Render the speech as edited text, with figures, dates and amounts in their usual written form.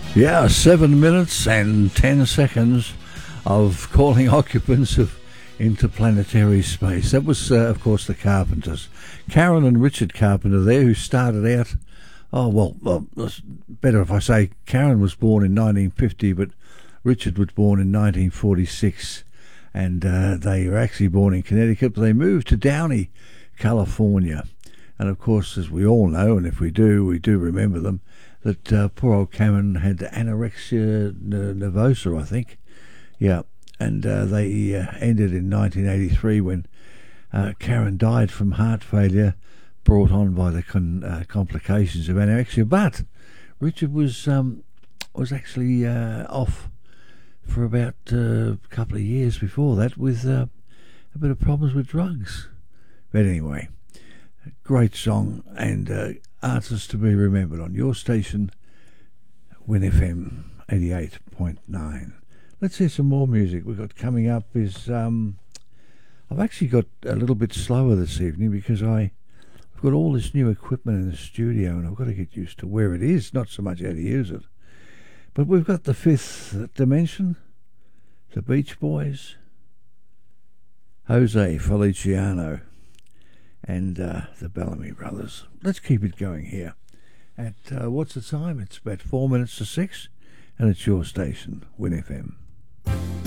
Yeah, 7 minutes and 10 seconds of calling occupants of interplanetary space. That was, of course, the Carpenters. Karen and Richard Carpenter there, who started out... it's better if I say Karen was born in 1950, but Richard was born in 1946. And they were actually born in Connecticut, but they moved to Downey, California. And, of course, as we all know, and if we do remember them, that poor old Karen had anorexia nervosa, I think. Yeah, and they ended in 1983 when Karen died from heart failure brought on by the complications of anorexia. But Richard was actually off for about a couple of years before that with a bit of problems with drugs. But anyway, great song and artist to be remembered on your station, Win FM 88.9. Let's hear some more music. We've got coming up is I've actually got a little bit slower this evening because I've got all this new equipment in the studio and I've got to get used to where it is, not so much how to use it. But we've got the Fifth Dimension, the Beach Boys, Jose Feliciano, and the Bellamy Brothers. Let's keep it going here. At what's the time? It's about 4 minutes to 6, and it's your station, Win FM.